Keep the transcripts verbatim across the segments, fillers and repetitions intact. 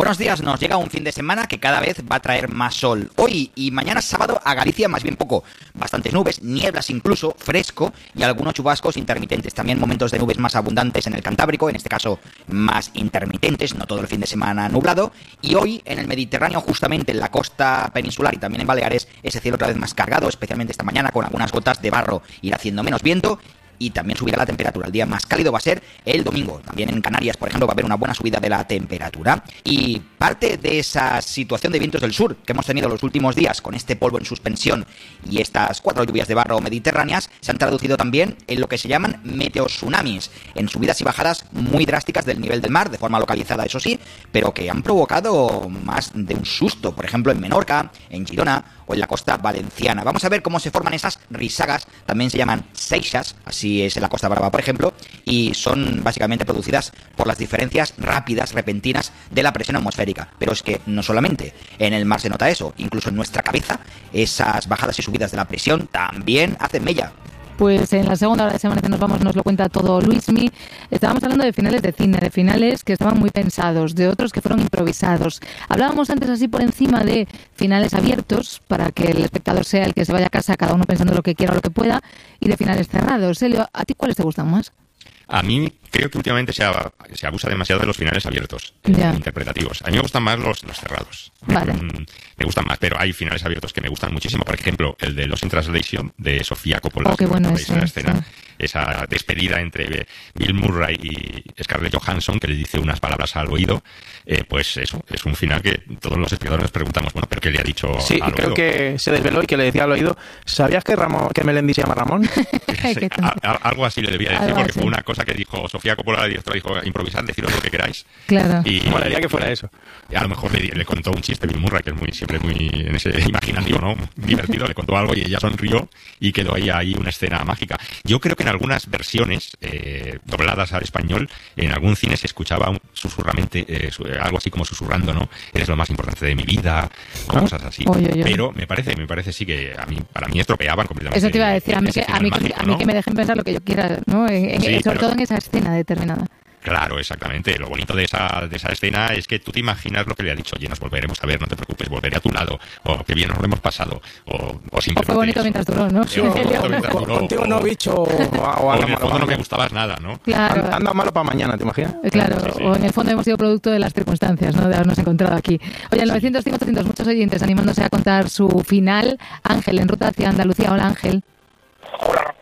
Buenos días, nos llega un fin de semana que cada vez va a traer más sol. Hoy y mañana sábado a Galicia más bien poco. Bastantes nubes, nieblas incluso, fresco y algunos chubascos intermitentes. También momentos de nubes más abundantes en el Cantábrico, en este caso más intermitentes, no todo el fin de semana nublado. Y hoy en el Mediterráneo, justamente en la costa peninsular y también en Baleares, ese cielo otra vez más cargado, especialmente esta mañana con algunas gotas de barro. Irá haciendo menos viento y también subirá la temperatura. El día más cálido va a ser el domingo. También en Canarias, por ejemplo, va a haber una buena subida de la temperatura. Y parte de esa situación de vientos del sur que hemos tenido los últimos días con este polvo en suspensión y estas cuatro lluvias de barro mediterráneas se han traducido también en lo que se llaman meteotsunamis, en subidas y bajadas muy drásticas del nivel del mar, de forma localizada, eso sí, pero que han provocado más de un susto. Por ejemplo, en Menorca, en Girona o en la costa valenciana. Vamos a ver cómo se forman esas risagas, también se llaman seixas, así es en la Costa Brava, por ejemplo, y son básicamente producidas por las diferencias rápidas, repentinas de la presión atmosférica. Pero es que no solamente en el mar se nota eso, incluso en nuestra cabeza, esas bajadas y subidas de la presión también hacen mella. Pues en la segunda hora de Semana que nos vamos nos lo cuenta todo Luismi. Estábamos hablando de finales de cine, de finales que estaban muy pensados, de otros que fueron improvisados. Hablábamos antes así por encima de finales abiertos, para que el espectador sea el que se vaya a casa, cada uno pensando lo que quiera o lo que pueda, y de finales cerrados. Elio, ¿a ti cuáles te gustan más? A mí creo que últimamente se, ha, se abusa demasiado de los finales abiertos, ya. eh, interpretativos. A mí me gustan más los, los cerrados. Vale. Mm, me gustan más, pero hay finales abiertos que me gustan muchísimo. Por ejemplo, el de Lost in Translation, de Sofía Coppola. Oh, qué bueno es ese, una escena, sí. Esa despedida entre Bill Murray y Scarlett Johansson, que le dice unas palabras al oído. Eh, pues eso, es un final que todos los espectadores nos preguntamos, bueno, ¿pero qué le ha dicho sí, al creo oído? que se desveló y que le decía al oído, ¿sabías que Ramón, que Melendi se llama Ramón? Sí, a, a, algo así le debía decir, algo porque así. fue una cosa que dijo Sofía Coppola, la directora, dijo, improvisad, deciros lo que queráis. Claro. Y molaría que fuera eso. A lo mejor le, le contó un chiste Bill Murray, que es muy siempre muy en ese imaginativo, ¿no? Divertido, le contó algo y ella sonrió y quedó ahí, ahí una escena mágica. Yo creo que en algunas versiones eh, dobladas al español, en algún cine se escuchaba un susurramente, eh, algo así como susurrando, ¿no? Eres lo más importante de mi vida, ¿Oh? cosas así. Oye, oye. Pero me parece, me parece sí que a mí, para mí estropeaban completamente. Eso te iba a decir, a mí, que, a, mí, mágico, a mí ¿no? que me dejen pensar lo que yo quiera, ¿no? En, en, Sí, sobre pero... todo en esa escena determinada. Claro, exactamente. Lo bonito de esa, de esa escena es que tú te imaginas lo que le ha dicho. Oye, nos volveremos a ver, no te preocupes, volveré a tu lado. O qué bien nos lo hemos pasado. O, o simplemente... O fue bonito eso. mientras duró, ¿no? Sí, o fue bonito mientras duró. Contigo o, no, bicho. O, o, o en el fondo no me gustabas nada, ¿no? Claro. Anda malo para mañana, ¿te imaginas? Claro, Sí, sí. o en el fondo hemos sido producto de las circunstancias, ¿no? De habernos encontrado aquí. Oye, al novecientos cinco ochocientos, muchos oyentes animándose a contar su final. Ángel, en ruta hacia Andalucía. Hola, Ángel. Hola.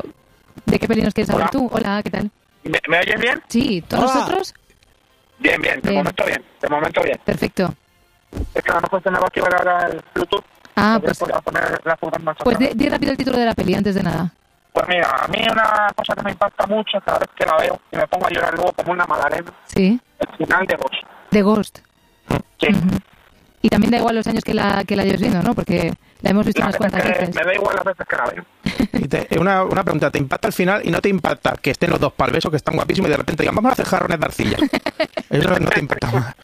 ¿De qué peli nos quieres hablar Hola. tú? Hola, ¿qué tal? ¿Me, ¿Me oyes bien? Sí, ¿todos Hola. nosotros? Bien, bien, de Bien. momento bien, de momento bien. Perfecto. Es que a lo mejor se me va a activar ahora el Bluetooth. Ah, Voy a pues, poner- a poner la funda más pues atrás. di, di rápido el título de la peli, antes de nada. Pues mira, a mí una cosa que me impacta mucho cada vez que la veo y me pongo a llorar luego como una magdalena, Sí, el final de Ghost. The Ghost. Sí. Ujú. Y también da igual los años que la, que la hayas viendo, ¿no? Porque la hemos visto Las unas veces cuantas que- veces. me da igual las veces que la veo. Y te- una, una pregunta, ¿te impacta el final y no te impacta que estén los dos palbesos que están guapísimos y de repente digan, vamos a hacer jarrones de arcilla? Eso no, no te impacta más.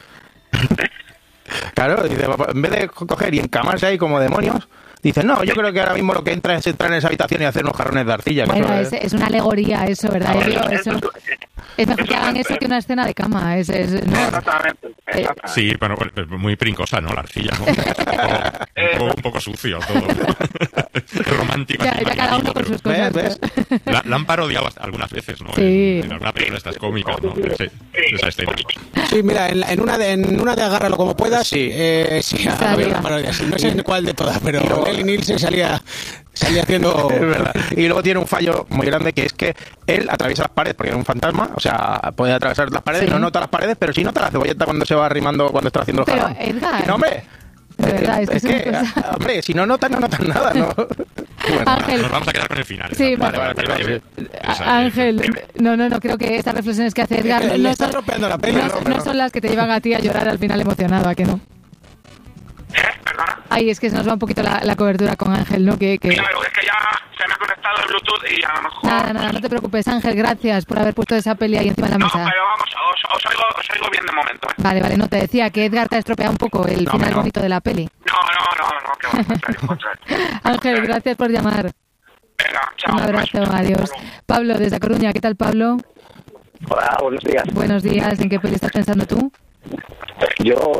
Claro, dice, en vez de coger y encamarse ahí como demonios, dices, no, yo creo que ahora mismo lo que entra es entrar en esa habitación y hacer unos jarrones de arcilla. que Bueno, eso es, es una alegoría eso, ¿verdad? Eso- Elio? eso- Eso, es mejor que eso- hagan eso que una escena de cama. Es, es, no, Exactamente. exactamente. Sí, bueno, pues, muy princosa, ¿no? La arcilla, ¿no? Un poco, un poco sucio todo. Romántico. ya, así, ya cada uno imaginativo, con sus ¿Ves? cosas. ¿Ves? La, la han parodiado hasta- algunas veces, ¿no? Sí. En, en alguna película de estas cómicas, ¿no? De, ese- de esa escena. Sí, mira, en, la- en una de en una de Agárralo como puedas, sí, eh, sí, Salía. había una parodia, sí. No sé en cuál de todas, pero Leslie Nielsen salía, salía haciendo... Es verdad. Y luego tiene un fallo muy grande que es que él atraviesa las paredes porque es un fantasma, o sea, puede atravesar las paredes, Sí. no nota las paredes, pero sí nota la cebolleta cuando se va arrimando, cuando está haciendo el Pero, jarrón. Edgar. No, hombre. De verdad, es que es es una que, cosa- ah, hombre, si no notan, no notan nada, ¿no? Bueno, Ángel. Nos vamos a quedar con el final. Sí, ¿no? vale, vale, Pero, vale, eh, sí. esa- Á- Ángel, no, no, no, creo que estas reflexiones que hace Edgar Le no está son, tropeando la peli, no, ¿no? no son las que te llevan a ti a llorar al final emocionado, ¿a que no? ¿Eh? ¿Perdona? Ay, es que se nos va un poquito la, la cobertura con Ángel, ¿no? Que, que... Claro, es que ya se me ha conectado el Bluetooth y a lo mejor... Nada, nada, no te preocupes, Ángel, gracias por haber puesto esa peli ahí encima de la No, mesa. pero vamos, os, os, oigo, os oigo bien de momento. ¿eh? Vale, vale, no te decía que Edgar te ha estropeado un poco el No, final no. bonito de la peli. No, no, no, no, que va, al contrario, al contrario. Ángel, gracias por llamar. Venga, chao. Un abrazo, besos. adiós. Pablo, desde A Coruña, ¿qué tal, Pablo? Hola, buenos días. Buenos días, ¿en qué peli estás pensando tú? Yo